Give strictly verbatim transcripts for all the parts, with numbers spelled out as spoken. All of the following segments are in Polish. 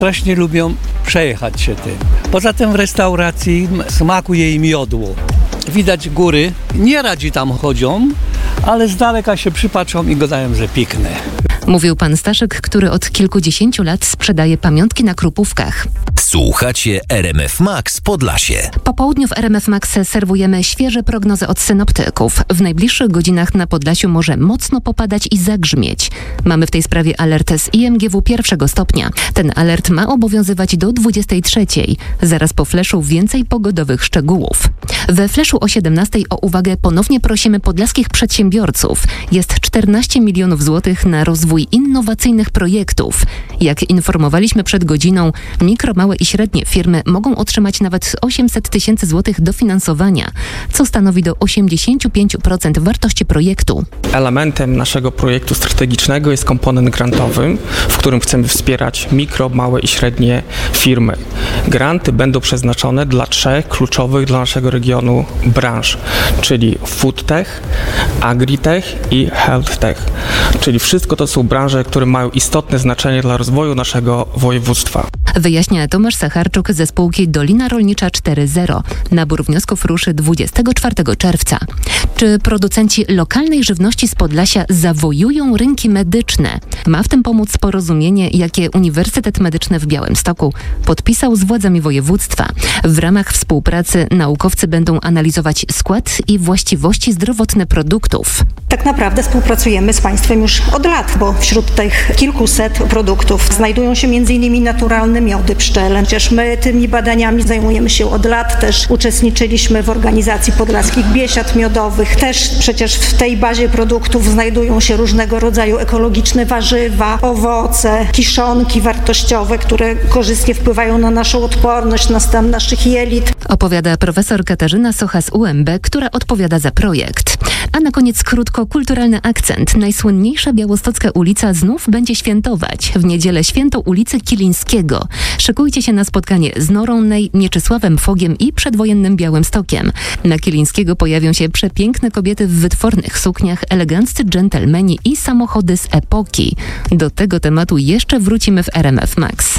Strasznie lubią przejechać się tym. Poza tym w restauracji smakuje im jodło. Widać góry, nie radzi tam chodzą, ale z daleka się przypatrzą i gadają, że piękne. Mówił pan Staszek, który od kilkudziesięciu lat sprzedaje pamiątki na Krupówkach. Słuchacie R M F Max Podlasie. Po południu w R M F Max serwujemy świeże prognozy od synoptyków. W najbliższych godzinach na Podlasiu może mocno popadać i zagrzmieć. Mamy w tej sprawie alert z I M G W pierwszego stopnia. Ten alert ma obowiązywać do dwudziestej trzeciej. Zaraz po fleszu więcej pogodowych szczegółów. We fleszu o siedemnastej o uwagę ponownie prosimy podlaskich przedsiębiorców. Jest czternaście milionów złotych na rozwój innowacyjnych projektów. Jak informowaliśmy przed godziną, mikro, małe i średnie firmy mogą otrzymać nawet osiemset tysięcy złotych dofinansowania, co stanowi do osiemdziesiąt pięć procent wartości projektu. Elementem naszego projektu strategicznego jest komponent grantowy, w którym chcemy wspierać mikro, małe i średnie firmy. Granty będą przeznaczone dla trzech kluczowych dla naszego regionu branż, czyli foodtech, agritech i healthtech. Czyli wszystko to są branże, które mają istotne znaczenie dla rozwoju naszego województwa. Wyjaśnia Tomasz Sacharczuk ze spółki Dolina Rolnicza cztery zero. Nabór wniosków ruszy dwudziestego czwartego czerwca. Czy producenci lokalnej żywności z Podlasia zawojują rynki medyczne? Ma w tym pomóc porozumienie, jakie Uniwersytet Medyczny w Białymstoku podpisał z władzami województwa. W ramach współpracy naukowcy będą analizować skład i właściwości zdrowotne produktów. Tak naprawdę współpracujemy z państwem już od lat, bo wśród tych kilkuset produktów znajdują się między innymi naturalne miody pszczele. Przecież my tymi badaniami zajmujemy się od lat, też uczestniczyliśmy w organizacji podlaskich biesiad miodowych. Też przecież w tej bazie produktów znajdują się różnego rodzaju ekologiczne warzywa, owoce, kiszonki wartościowe, które korzystnie wpływają na naszą odporność, na stan naszych jelit. Opowiada profesor Katarzyna Socha z U M B, która odpowiada za projekt. A na koniec krótko kulturalny akcent. Najsłynniejsza białostocka ulica znów będzie świętować. W niedzielę święto ulicy Kilińskiego. Szykujcie się na spotkanie z Norą Ney, Mieczysławem Fogiem i przedwojennym Białymstokiem. Na Kilińskiego pojawią się przepiękne kobiety w wytwornych sukniach, eleganccy dżentelmeni i samochody z epoki. Do tego tematu jeszcze wrócimy w R M F Max.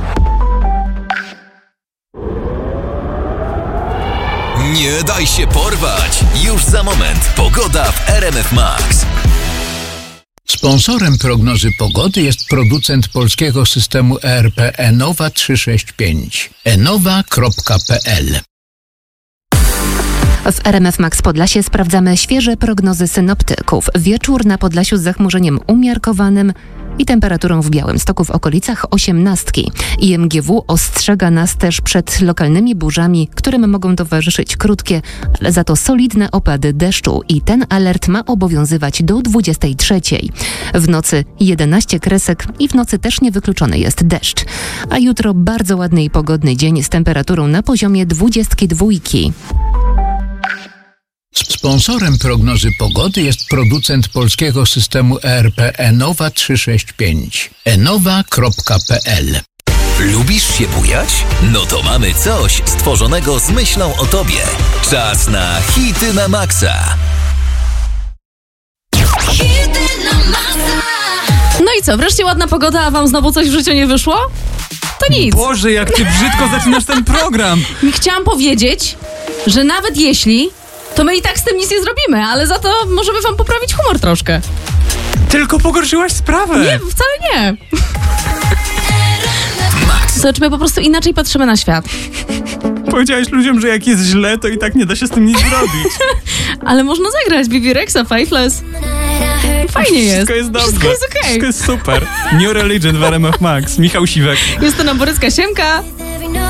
Nie daj się porwać! Już za moment pogoda w R M F Max. Sponsorem prognozy pogody jest producent polskiego systemu E R P Enowa trzysta sześćdziesiąt pięć. enowa kropka p l. W R M F Max Podlasie sprawdzamy świeże prognozy synoptyków. Wieczór na Podlasiu z zachmurzeniem umiarkowanym i temperaturą w Białymstoku w okolicach osiemnastki. I M G W ostrzega nas też przed lokalnymi burzami, którym mogą towarzyszyć krótkie, ale za to solidne opady deszczu i ten alert ma obowiązywać do dwudziestej trzeciej. W nocy jedenaście kresek i w nocy też niewykluczony jest deszcz. A jutro bardzo ładny i pogodny dzień z temperaturą na poziomie dwudziestki dwójki. Sponsorem prognozy pogody jest producent polskiego systemu E R P Enowa trzysta sześćdziesiąt pięć. enowa kropka p l. Lubisz się bujać? No to mamy coś stworzonego z myślą o tobie. Czas na hity na maksa. Hity na maksa. No i co, wreszcie ładna pogoda, a wam znowu coś w życiu nie wyszło? To nic. Boże, jak ty brzydko zaczynasz ten program. Chciałam powiedzieć, że nawet jeśli, to my i tak z tym nic nie zrobimy, ale za to możemy wam poprawić humor troszkę. Tylko pogorszyłaś sprawę. Nie, wcale nie. Zobacz, my po prostu inaczej patrzymy na świat. Powiedziałeś ludziom, że jak jest źle, to i tak nie da się z tym nic zrobić. Ale można zagrać B B Rexa, Faithless. Fajnie jest. Wszystko jest dobrze. Wszystko jest okej. Wszystko jest super. New Religion w R M F Max. Michał Siwek. Justyna Borycka, siemka.